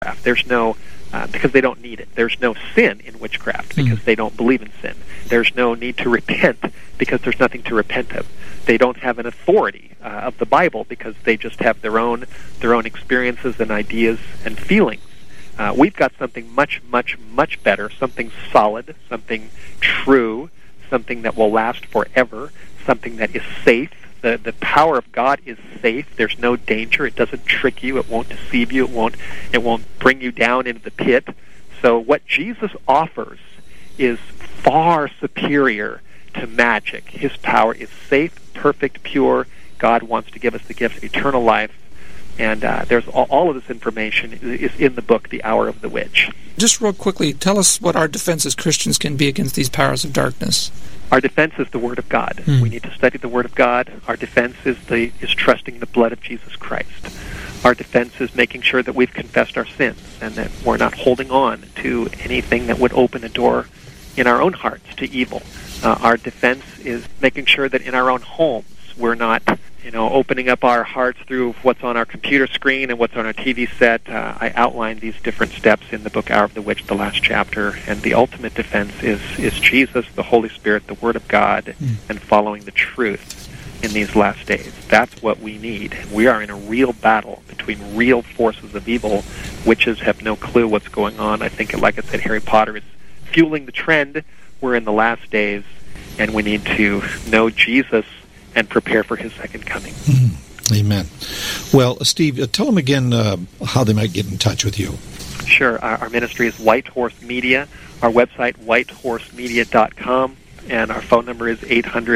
witchcraft. There's no, because they don't need it. There's no sin in witchcraft because they don't believe in sin. There's no need to repent because there's nothing to repent of. They don't have an authority of the Bible because they just have their own experiences and ideas and feelings. We've got something much, much, much better, something solid, something true, something that will last forever, something that is safe. The power of God is safe. There's no danger. It doesn't trick you. It won't deceive you. It won't bring you down into the pit. So what Jesus offers is far superior to magic. His power is safe, perfect, pure. God wants to give us the gift of eternal life. And there's all of this information is in the book, The Hour of the Witch. Just real quickly, tell us what our defense as Christians can be against these powers of darkness. Our defense is the Word of God. We need to study the Word of God. Our defense is trusting the blood of Jesus Christ. Our defense is making sure that we've confessed our sins and that we're not holding on to anything that would open a door in our own hearts to evil. Our defense is making sure that in our own homes we're not opening up our hearts through what's on our computer screen and what's on our TV set. I outlined these different steps in the book Hour of the Witch, the last chapter, and the ultimate defense is Jesus, the Holy Spirit, the Word of God, and following the truth in these last days. That's what we need. We are in a real battle between real forces of evil. Witches have no clue what's going on. I think, like I said, Harry Potter is fueling the trend. We're in the last days, and we need to know Jesus and prepare for his second coming. Amen. Well, Steve, tell them again how they might get in touch with you. Sure. Our ministry is White Horse Media. Our website, whitehorsemedia.com, and our phone number is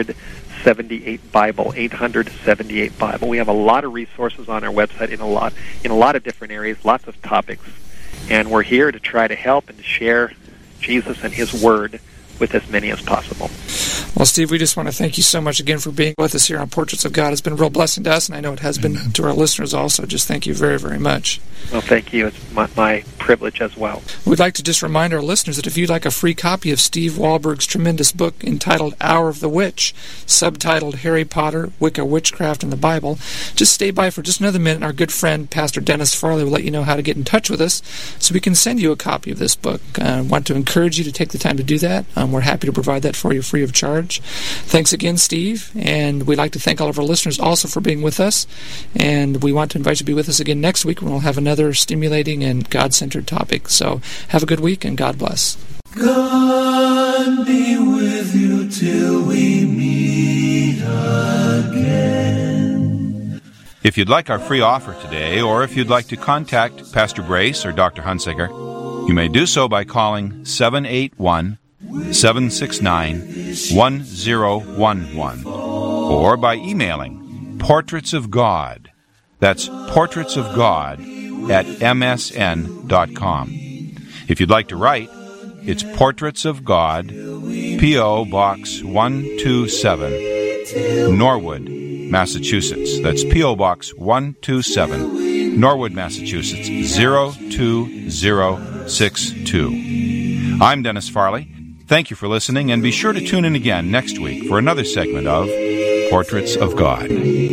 800-78-BIBLE, 800-78-BIBLE. We have a lot of resources on our website in a lot of different areas, lots of topics, and we're here to try to help and to share Jesus and his Word with as many as possible. Well, Steve, we just want to thank you so much again for being with us here on Portraits of God. It's been a real blessing to us, and I know it has been to our listeners also. Just thank you very, very much. Well, thank you. It's my privilege as well. We'd like to just remind our listeners that if you'd like a free copy of Steve Wahlberg's tremendous book entitled Hour of the Witch, subtitled Harry Potter, Wicca, Witchcraft, and the Bible, just stay by for just another minute, and our good friend, Pastor Dennis Farley, will let you know how to get in touch with us so we can send you a copy of this book. I want to encourage you to take the time to do that. We're happy to provide that for you free of charge. Thanks again, Steve, and we'd like to thank all of our listeners also for being with us, and we want to invite you to be with us again next week when we'll have another stimulating and God-centered topic. So have a good week, and God bless. God be with you till we meet again. If you'd like our free offer today, or if you'd like to contact Pastor Brace or Dr. Hunsaker, you may do so by calling 781-769-1011 or by emailing portraitsofgod. That's portraitsofgod@msn.com. If you'd like to write, it's Portraits of God, P.O. Box 127, Norwood, Massachusetts. That's P.O. Box 127, Norwood, Massachusetts, 02062. I'm Dennis Farley. Thank you for listening, and be sure to tune in again next week for another segment of Portraits of God.